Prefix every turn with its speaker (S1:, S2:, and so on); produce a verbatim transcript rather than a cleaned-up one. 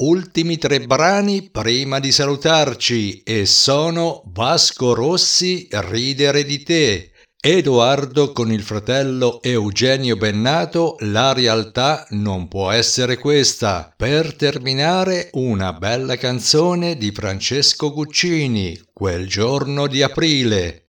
S1: ultimi tre brani prima di salutarci e sono Vasco Rossi, Ridere di te, Edoardo con il fratello Eugenio Bennato, La realtà non può essere questa. Per terminare, una bella canzone di Francesco Guccini, Quel giorno di aprile.